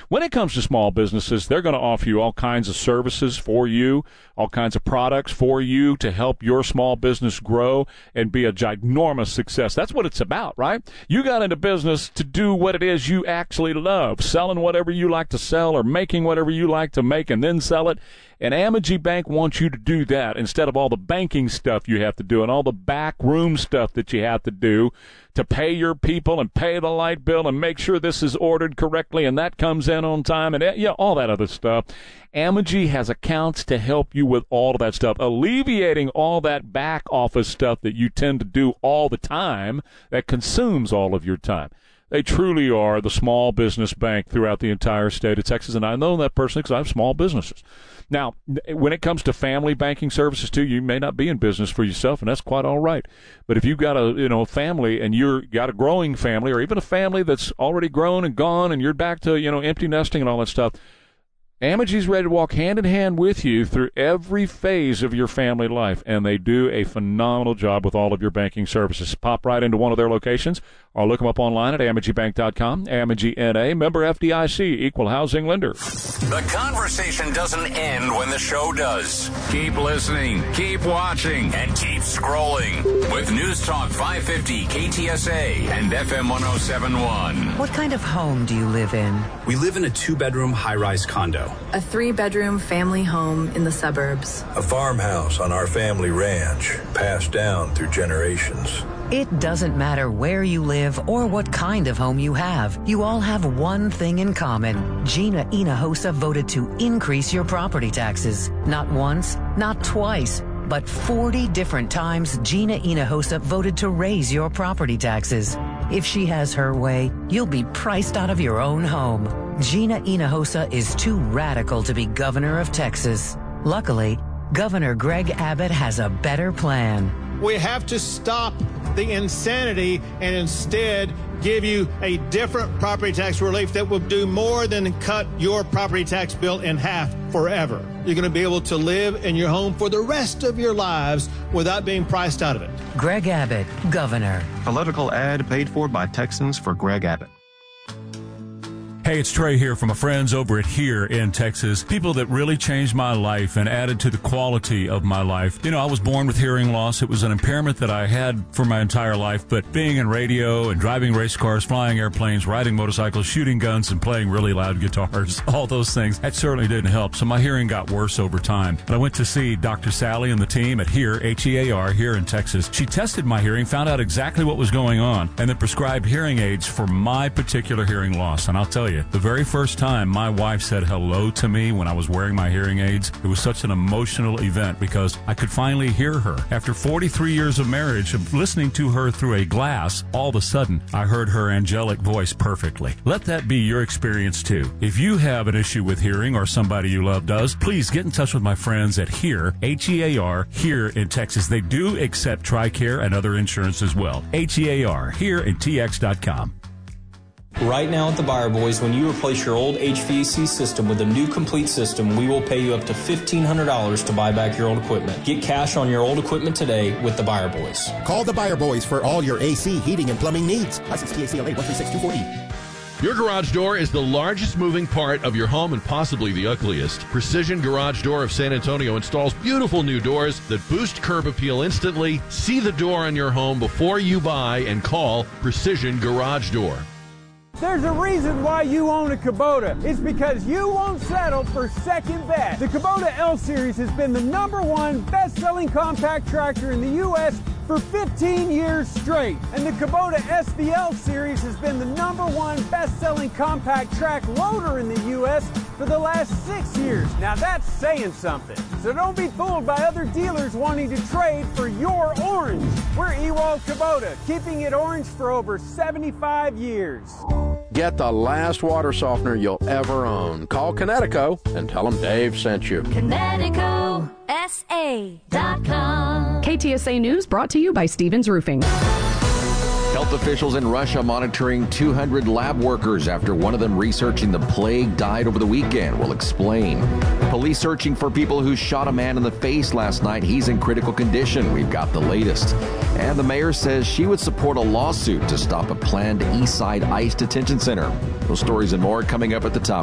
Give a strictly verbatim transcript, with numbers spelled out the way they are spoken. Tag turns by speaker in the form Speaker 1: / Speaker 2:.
Speaker 1: when it comes to small businesses, they're going to offer you all kinds of services for you, all kinds of products for you to help your small business grow and be a ginormous success. That's what it's about, right? You got into business to do what it is you actually love, selling whatever you like to sell or making whatever you like to make and then sell it. And Amegy Bank wants you to do that instead of all the banking stuff you have to do and all the back room stuff that you have to do to pay your people and pay the light bill and make sure this is ordered correctly and that comes in on time and you know, all that other stuff. Amegy has accounts to help you with all of that stuff, alleviating all that back office stuff that you tend to do all the time that consumes all of your time. They truly are the small business bank throughout the entire state of Texas, and I know that personally because I have small businesses. Now, when it comes to family banking services, too, you may not be in business for yourself, and that's quite all right. But if you've got a you know family and you've got a growing family or even a family that's already grown and gone and you're back to you know empty nesting and all that stuff, Amegy's ready to walk hand in hand with you through every phase of your family life, and they do a phenomenal job with all of your banking services. Pop right into one of their locations or look them up online at amegi bank dot com. Amegy N A, member F D I C, equal housing lender.
Speaker 2: The conversation doesn't end when the show does. Keep listening, keep watching, and keep scrolling with News Talk five fifty K T S A and F M one oh seven point one.
Speaker 3: What kind of home do you live in?
Speaker 4: We live in a two-bedroom high-rise condo.
Speaker 5: A three-bedroom family home in the suburbs.
Speaker 6: A farmhouse on our family ranch, passed down through generations.
Speaker 3: It doesn't matter where you live or what kind of home you have. You all have one thing in common. Gina Hinojosa voted to increase your property taxes. Not once, not twice, but forty different times Gina Hinojosa voted to raise your property taxes. If she has her way, you'll be priced out of your own home. Gina Hinojosa is too radical to be governor of Texas. Luckily, Governor Greg Abbott has a better plan.
Speaker 7: We have to stop the insanity and instead give you a different property tax relief that will do more than cut your property tax bill in half forever. You're going to be able to live in your home for the rest of your lives without being priced out of it.
Speaker 3: Greg Abbott, Governor.
Speaker 8: Political ad paid for by Texans for Greg Abbott.
Speaker 1: Hey, it's Trey here from my friends over at Here in Texas. People that really changed my life and added to the quality of my life. You know, I was born with hearing loss. It was an impairment that I had for my entire life. But being in radio and driving race cars, flying airplanes, riding motorcycles, shooting guns, and playing really loud guitars, all those things, that certainly didn't help. So my hearing got worse over time. But I went to see Doctor Sally and the team at Here, H E A R, here in Texas. She tested my hearing, found out exactly what was going on, and then prescribed hearing aids for my particular hearing loss. And I'll tell you, the very first time my wife said hello to me when I was wearing my hearing aids, it was such an emotional event because I could finally hear her. After forty-three years of marriage, of listening to her through a glass, all of a sudden, I heard her angelic voice perfectly. Let that be your experience too. If you have an issue with hearing or somebody you love does, please get in touch with my friends at Here, H E A R, here in Texas. They do accept TRICARE and other insurance as well. H E A R, here in T X dot com.
Speaker 9: Right now at the Buyer Boys, when you replace your old H V A C system with a new complete system, we will pay you up to fifteen hundred dollars to buy back your old equipment. Get cash on your old equipment today with the Buyer Boys.
Speaker 10: Call the Buyer Boys for all your A C, heating, and plumbing needs. License T A C L A one three six two four E.
Speaker 11: Your garage door is the largest moving part of your home and possibly the ugliest. Precision Garage Door of San Antonio installs beautiful new doors that boost curb appeal instantly. See the door on your home before you buy and call Precision Garage Door.
Speaker 12: There's a reason why you own a Kubota. It's because you won't settle for second best. The Kubota L-Series has been the number one best-selling compact tractor in the U S for fifteen years straight. And the Kubota S V L Series has been the number one best-selling compact track loader in the U S for the last six years. Now that's saying something. So don't be fooled by other dealers wanting to trade for your orange. We're Ewald Kubota, keeping it orange for over seventy-five years.
Speaker 13: Get the last water softener you'll ever own. Call Connecticut and tell them Dave sent you.
Speaker 14: Connecticut S A dot com.
Speaker 15: K T S A News brought to you by Stevens Roofing.
Speaker 16: Health officials in Russia monitoring two hundred lab workers after one of them researching the plague died over the weekend. We'll explain. Police searching for people who shot a man in the face last night. He's in critical condition. We've got the latest. And the mayor says she would support a lawsuit to stop a planned East Side ICE detention center. Those stories and more coming up at the top.